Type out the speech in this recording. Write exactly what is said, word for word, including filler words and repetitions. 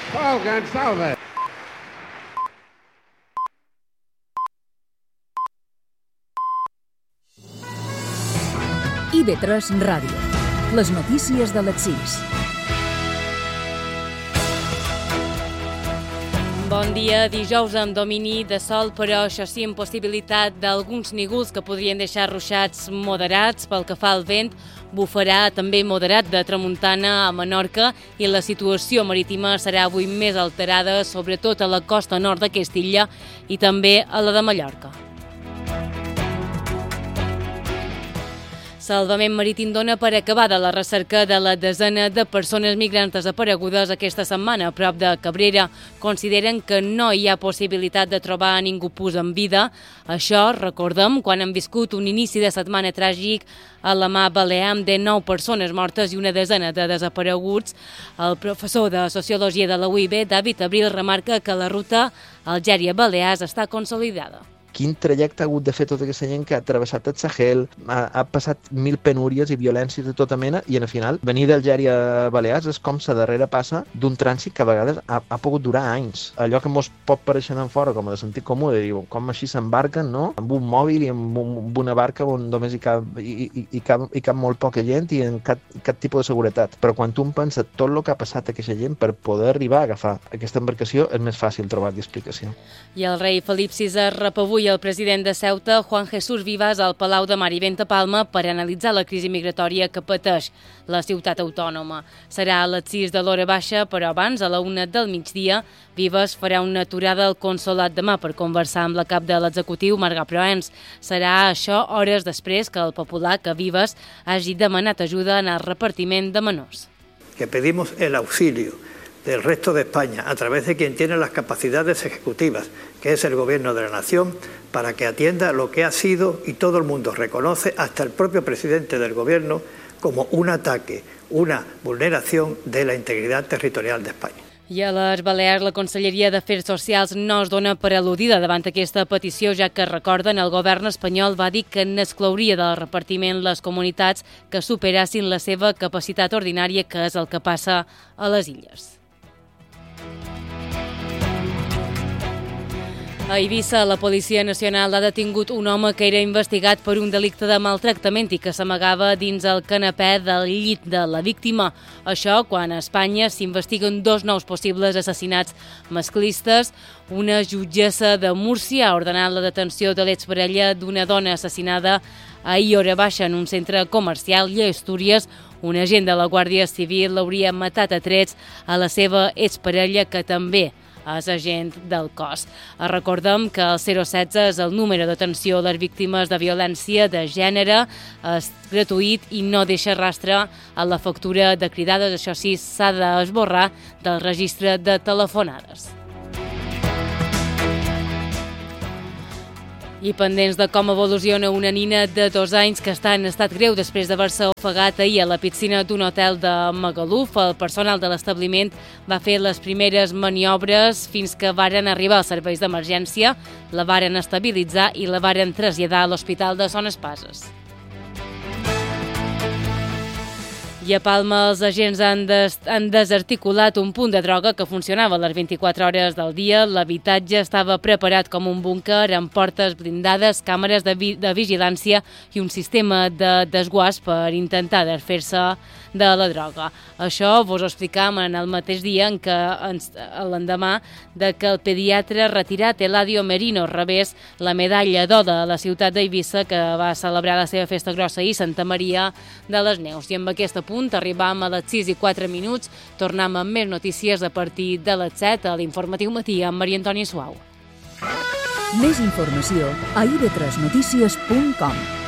Paul Gonsalves. I V tres Ràdio. Les notícies de les sis. Bon dia, dijous amb domini de sol, però això sí, amb possibilitat d'alguns nígols que podrien deixar ruixats moderats. Pel que fa al vent, bufarà també moderat de tramuntana a Menorca i la situació marítima serà avui més alterada, sobretot a la costa nord d'aquesta illa i també a la de Mallorca. Salvament Marítim dona per acabada la recerca de la desena de persones migrants desaparegudes aquesta setmana a prop de Cabrera. Consideren que no hi ha possibilitat de trobar a ningú pus en vida. Això, recordem, quan han viscut un inici de setmana tràgic a la mar Balear amb nou persones mortes i una desena de desapareguts. El professor de Sociologia de la U I B, David Abril, remarca que la ruta Algèria-Balears està consolidada. Quin trajecte ha hagut de fer tota aquesta gent que ha travessat el Sahel, ha, ha passat mil penúries i violències de tota mena i, al final, venir d'Algèria a Balears és com la darrera passa d'un trànsit que a vegades ha, ha pogut durar anys. Allò que mos pot pareixer d'en fora, com de sentit comú, de dir com així s'embarquen, no? Amb un mòbil i amb, un, amb una barca on només hi cap, i, i, i, cap, i cap molt poca gent i en cap, cap tipus de seguretat. Però quan tu em penses tot el que ha passat a aquesta gent per poder arribar a agafar aquesta embarcació, és més fàcil trobar-hi explicació. I el rei Felip sisè rep avui el president de Ceuta, Juan Jesús Vivas, al Palau de Mar i Vent a Palma per analitzar la crisi migratòria que pateix la ciutat autònoma. Serà a les sis de l'hora baixa, però abans, a la una del migdia, Vivas farà una aturada al consolat de Mar per conversar amb la cap de l'executiu, Marga Proens. Serà això hores després que el popular que Vivas hagi demanat ajuda en el repartiment de menors. Que pedimos el auxilio del resto de España, a través de quien tiene las capacidades ejecutivas, que es el Gobierno de la Nación, para que atienda lo que ha sido, y todo el mundo reconoce, hasta el propio presidente del Gobierno, como un ataque, una vulneración de la integridad territorial de España. I a les Balears, la Conselleria d'Afers Socials no es dona per al·ludida davant aquesta petició, ja que, recorden, el govern espanyol va dir que n'exclouria del repartiment les comunitats que superassin la seva capacitat ordinària, que és el que passa a les illes. A Eivissa, la Policia Nacional ha detingut un home que era investigat per un delicte de maltractament i que s'amagava dins el canapè del llit de la víctima. Això quan a Espanya s'investiguen dos nous possibles assassinats masclistes. Una jutgessa de Múrcia ha ordenat la detenció de l'exparella d'una dona assassinada ahir hora baixa en un centre comercial i a Astúries. Un agent de la Guàrdia Civil l'hauria matat a trets a la seva exparella, que també és agent del cos. Recordem que el zero setze és el número d'atenció a les víctimes de violència de gènere, és gratuït i no deixa rastre a la factura de cridades. Això sí, s'ha d'esborrar del registre de telefonades. I pendents de com evoluciona una nina de dos anys que està en estat greu després d'haver-se ofegat ahir a la piscina d'un hotel de Magaluf. El personal de l'establiment va fer les primeres maniobres fins que varen arribar als serveis d'emergència, la varen estabilitzar i la varen traslladar a l'Hospital de Son Espases. I a Palma els agents han, des, han desarticulat un punt de droga que funcionava a les vint-i-quatre hores del dia. L'habitatge estava preparat com un búnquer amb portes blindades, càmeres de, vi, de vigilància i un sistema de desguàs per intentar desfer-se de la droga. Això vos ho explicam en el mateix dia en què l'endemà de que el pediatre retirat Eladio Merino rebés la medalla d'or de la ciutat d'Eivissa, que va celebrar la seva festa grossa i Santa Maria de les Neus. I amb aquest punt arribam a les sis i quatre minuts. Tornem amb més notícies a partir de les set a l'Informatiu Matí amb Maria Antònia Suau. Més informació a i ve tres notícies punt com.